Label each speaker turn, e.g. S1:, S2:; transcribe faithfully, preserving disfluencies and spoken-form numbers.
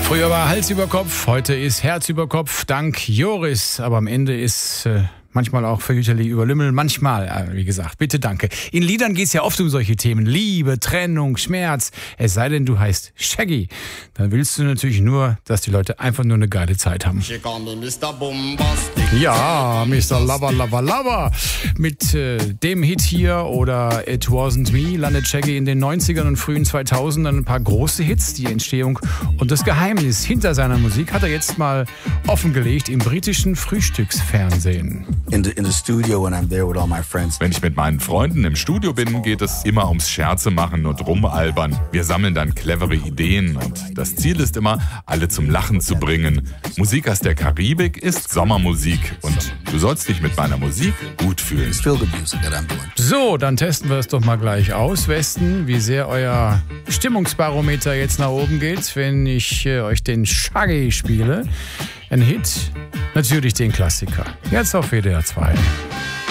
S1: Früher war Hals über Kopf, heute ist Herz über Kopf, dank Joris. Aber am Ende ist äh, manchmal auch fürchterlich über Lümmel, manchmal, äh, wie gesagt, bitte danke. In Liedern geht es ja oft um solche Themen, Liebe, Trennung, Schmerz. Es sei denn, du heißt Shaggy. Dann willst du natürlich nur, dass die Leute einfach nur eine geile Zeit haben. Ja, Mister Lover, Lover, Lover. Mit äh, dem Hit hier oder It Wasn't Me landet Shaggy in den neunzigern und frühen zweitausendern ein paar große Hits. Die Entstehung und das Geheimnis hinter seiner Musik hat er jetzt mal offengelegt im britischen Frühstücksfernsehen.
S2: In the, in the studio when I'm there with all my friends.
S3: Wenn ich mit meinen Freunden im Studio bin, geht es immer ums Scherze machen und rumalbern. Wir sammeln dann clevere Ideen und das Ziel ist immer, alle zum Lachen zu bringen. Musik aus der Karibik ist Sommermusik und du sollst dich mit meiner Musik gut fühlen.
S2: It's feel good music that I'm doing.
S1: So, dann testen wir es doch mal gleich aus, Westen, wie sehr euer Stimmungsbarometer jetzt nach oben geht, wenn ich äh, euch den Shaggy spiele. Ein Hit, natürlich den Klassiker. Jetzt auf W D R zwei.